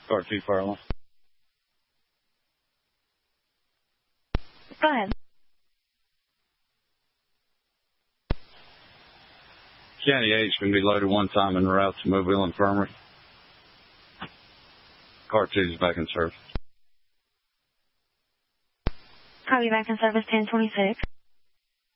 Car 2 Furlong. Go ahead. County 8 can be loaded one time en route to Mobile Infirmary. Car 2 is back in service. Copy, back in service 1026.